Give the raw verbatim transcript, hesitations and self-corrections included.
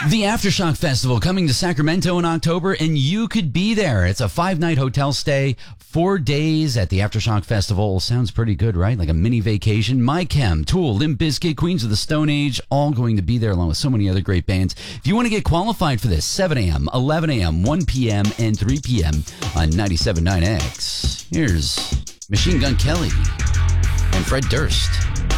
The Aftershock Festival coming to Sacramento in October, and you could be there. It's a five-night hotel stay, four days at the Aftershock Festival. Sounds pretty good, right? Like a mini vacation. My Chem, Tool, Limp Bizkit, Queens of the Stone Age, all going to be there along with so many other great bands. If you want to get qualified for this, seven a.m., eleven a.m., one p.m., and three p.m. on ninety-seven point nine X. Here's Machine Gun Kelly and Fred Durst.